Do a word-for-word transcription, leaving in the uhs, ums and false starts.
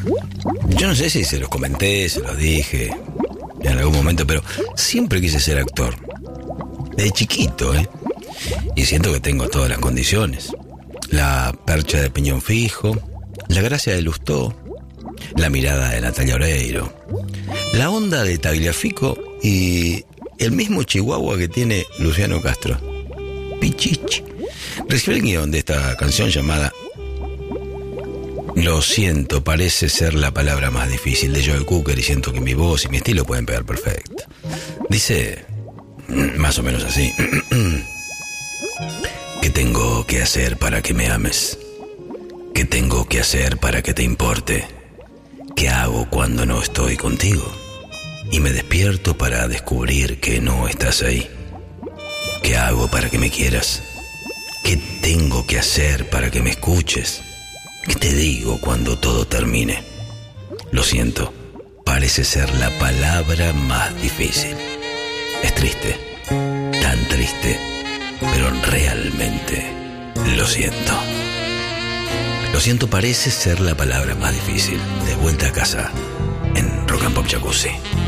Yo no sé si se los comenté, se los dije en algún momento, pero siempre quise ser actor. De chiquito, ¿eh? Y siento que tengo todas las condiciones. La percha de piñón fijo, la gracia de Lustó, la mirada de Natalia Oreiro, la onda de Tagliafico y el mismo chihuahua que tiene Luciano Castro. Pichichi. Recibí el guión de esta canción llamada Lo siento, parece ser la palabra más difícil, de Joel Cooker, y siento que mi voz y mi estilo pueden pegar perfecto. Dice más o menos así: ¿qué tengo que hacer para que me ames? ¿Qué tengo que hacer para que te importe? ¿Qué hago cuando no estoy contigo? Y me despierto para descubrir que no estás ahí. ¿Qué hago para que me quieras? ¿Qué tengo que hacer para que me escuches? ¿Qué te digo cuando todo termine? Lo siento, parece ser la palabra más difícil. Es triste, tan triste, pero realmente lo siento. Lo siento parece ser la palabra más difícil. De vuelta a casa en Rock and Pop Jacuzzi.